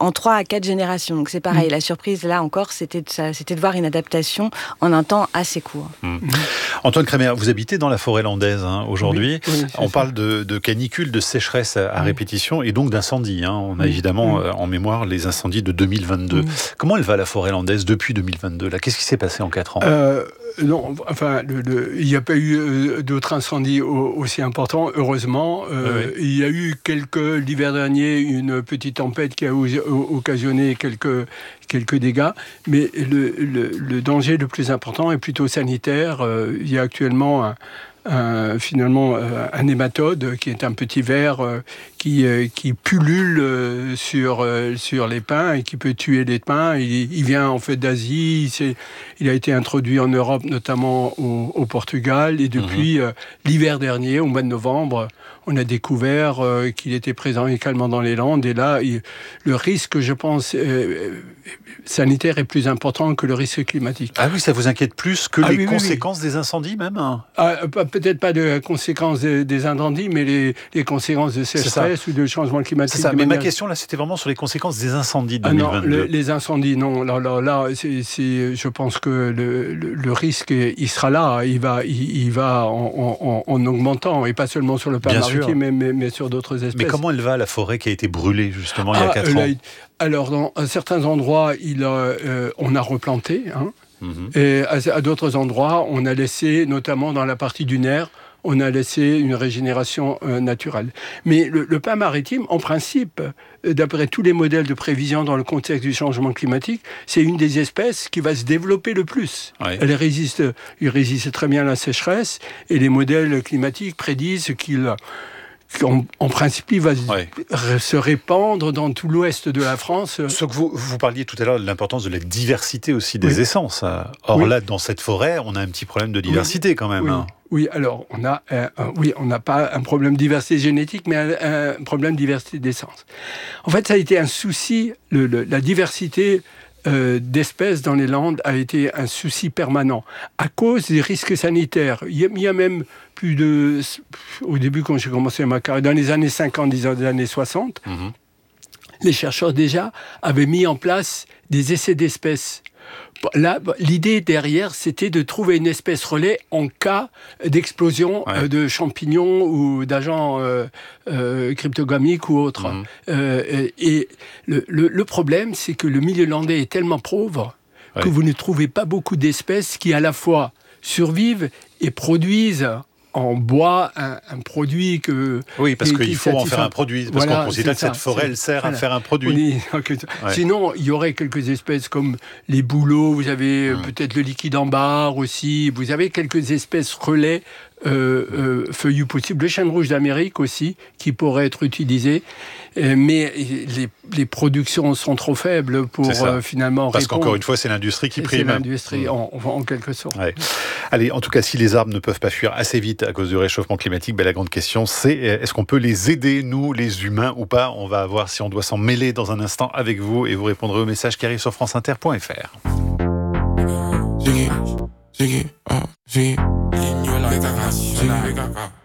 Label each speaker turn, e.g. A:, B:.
A: en 3 à 4 générations. Donc c'est pareil, la surprise là encore, c'était de voir une adaptation en un temps assez court.
B: Antoine Kremer, vous habitez dans la forêt landaise aujourd'hui.
C: Oui,
B: on parle de canicule, de sécheresse à répétition et donc d'incendie. On a évidemment en mémoire les incendies de 2022. Comment elle va la forêt landaise depuis 2022 là ? Qu'est-ce qui s'est passé en 4 ans ?
C: Non, enfin, il n'y a pas eu d'autres incendies aussi importants, heureusement. Il y a eu l'hiver dernier, une petite tempête qui a occasionné quelques dégâts, mais le danger le plus important est plutôt sanitaire. Il y a actuellement finalement un nématode qui est un petit ver qui pullule sur les pins et qui peut tuer les pins. Il vient en fait d'Asie, il a été introduit en Europe, notamment au Portugal, et depuis l'hiver dernier, au mois de novembre, on a découvert qu'il était présent également dans les Landes, et là, le risque, je pense, sanitaire est plus important que le risque climatique.
B: Ah oui, ça vous inquiète plus que les conséquences des incendies même ?
C: Peut-être pas de conséquences des incendies, mais les conséquences de sécheresse ou de changement climatique.
B: C'est ça, mais ma question là, c'était vraiment sur les conséquences des incendies de 2022.
C: Non, les incendies, non. Là, je pense que le risque, il sera là. Il va en augmentant, et pas seulement sur le plan maritime, mais sur d'autres espèces.
B: Mais comment elle va, la forêt qui a été brûlée justement il y a 4 ans ?
C: Alors, dans certains endroits, on a replanté, et à d'autres endroits, on a laissé, notamment dans la partie dunaire, on a laissé une régénération naturelle. Mais le pin maritime, en principe, d'après tous les modèles de prévision dans le contexte du changement climatique, c'est une des espèces qui va se développer le plus. Ouais. Il résiste très bien à la sécheresse, et les modèles climatiques prédisent en principe, il va se répandre dans tout l'ouest de la France.
B: Ce que vous parliez tout à l'heure de l'importance de la diversité aussi des essences. Or là, dans cette forêt, on a un petit problème de diversité quand même.
C: Oui, alors on n'a pas un problème de diversité génétique, mais un problème de diversité d'essence. En fait, ça a été un souci, la diversité d'espèces dans les Landes a été un souci permanent à cause des risques sanitaires. Il y a même au début, quand j'ai commencé ma carrière, dans les années 50, disons des années 60, les chercheurs déjà avaient mis en place des essais d'espèces. Là, l'idée derrière, c'était de trouver une espèce relais en cas d'explosion de champignons ou d'agents cryptogamiques ou autres. Et le problème, c'est que le milieu landais est tellement pauvre que vous ne trouvez pas beaucoup d'espèces qui, à la fois, survivent et produisent en bois un produit que...
B: Oui, parce qu'il faut en faire un produit. Parce qu'on considère que cette forêt, elle sert à faire un produit.
C: Sinon, il y aurait quelques espèces comme les bouleaux, vous avez peut-être le liquide ambar aussi, vous avez quelques espèces relais feuillus possibles, le chêne rouge d'Amérique aussi, qui pourrait être utilisé. Mais les productions sont trop faibles pour finalement
B: parce
C: répondre.
B: Qu'encore une fois, c'est l'industrie qui prime.
C: C'est l'industrie, en quelque sorte.
B: Ouais. Allez, en tout cas, si les arbres ne peuvent pas fuir assez vite à cause du réchauffement climatique, la grande question, c'est est-ce qu'on peut les aider, nous, les humains, ou pas ? On va voir si on doit s'en mêler dans un instant avec vous, et vous répondrez aux messages qui arrivent sur franceinter.fr.
D: Ziggy, oh, Ziggy. Ligne internationale.